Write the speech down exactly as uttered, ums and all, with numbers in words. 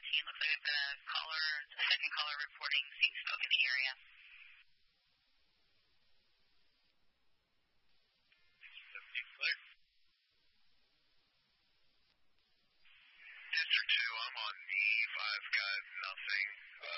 fifteen. Looks like it's been a caller, a second caller reporting seeing smoke in the area. seventeen clear. District two, I'm on D five, guys, nothing. Uh,